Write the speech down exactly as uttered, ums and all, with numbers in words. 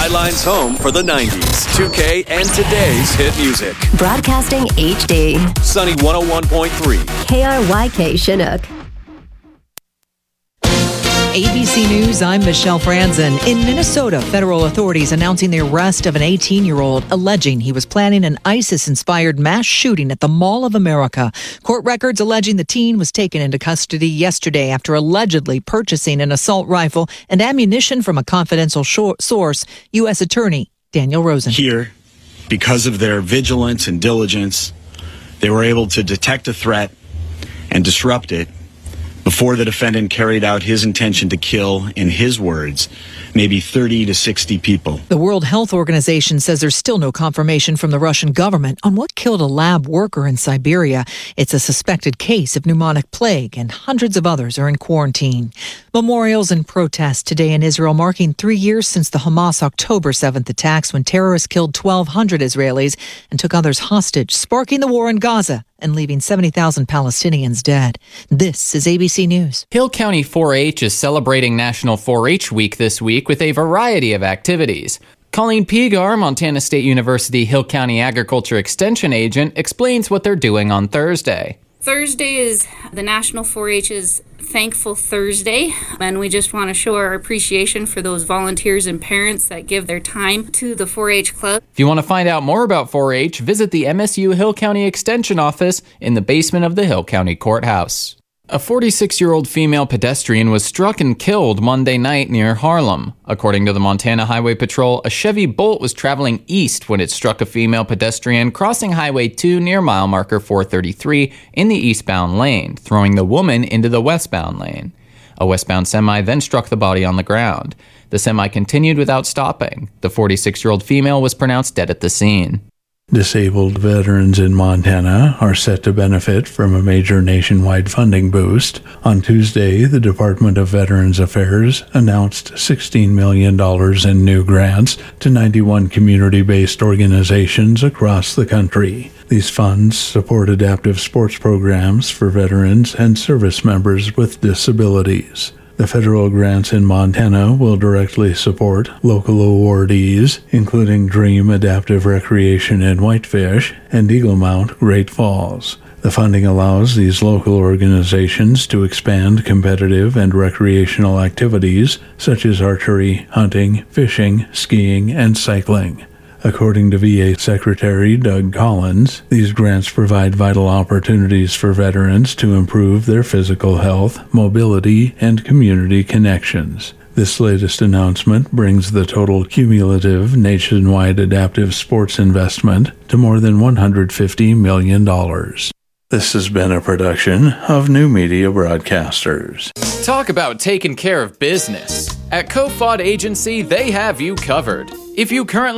Skyline's home for the nineties, two K, and today's hit music. Broadcasting H D. Sunny one oh one point three. K R Y K Chinook. A B C News, I'm Michelle Franzen. In Minnesota, federal authorities announcing the arrest of an eighteen-year-old alleging he was planning an ISIS-inspired mass shooting at the Mall of America. Court records alleging the teen was taken into custody yesterday after allegedly purchasing an assault rifle and ammunition from a confidential shor- source, U S Attorney Daniel Rosen. Here, because of their vigilance and diligence, they were able to detect a threat and disrupt it before the defendant carried out his intention to kill, in his words, maybe thirty to sixty people. The World Health Organization says there's still no confirmation from the Russian government on what killed a lab worker in Siberia. It's a suspected case of pneumonic plague, and hundreds of others are in quarantine. Memorials and protests today in Israel marking three years since the Hamas October seventh attacks when terrorists killed twelve hundred Israelis and took others hostage, sparking the war in Gaza and leaving seventy thousand Palestinians dead. This is A B C News. Hill County four H is celebrating National four H Week this week with a variety of activities. Colleen Pigar, Montana State University Hill County Agriculture Extension Agent, explains what they're doing on Thursday. Thursday is the National four H's Thankful Thursday, and we just want to show our appreciation for those volunteers and parents that give their time to the four H club. If you want to find out more about four H, visit the M S U Hill County Extension office in the basement of the Hill County Courthouse. A forty-six-year-old female pedestrian was struck and killed Monday night near Harlem. According to the Montana Highway Patrol, a Chevy Bolt was traveling east when it struck a female pedestrian crossing Highway two near mile marker four thirty-three in the eastbound lane, throwing the woman into the westbound lane. A westbound semi then struck the body on the ground. The semi continued without stopping. The forty-six-year-old female was pronounced dead at the scene. Disabled veterans in Montana are set to benefit from a major nationwide funding boost. On Tuesday, the Department of Veterans Affairs announced sixteen million dollars in new grants to ninety-one community-based organizations across the country. These funds support adaptive sports programs for veterans and service members with disabilities. The federal grants in Montana will directly support local awardees, including Dream Adaptive Recreation in Whitefish and Eagle Mount Great Falls. The funding allows these local organizations to expand competitive and recreational activities such as archery, hunting, fishing, skiing, and cycling. According to V A Secretary Doug Collins, these grants provide vital opportunities for veterans to improve their physical health, mobility, and community connections. This latest announcement brings the total cumulative nationwide adaptive sports investment to more than one hundred fifty million dollars. This has been a production of New Media Broadcasters. Talk about taking care of business. At Kofod Agency, they have you covered. If you currently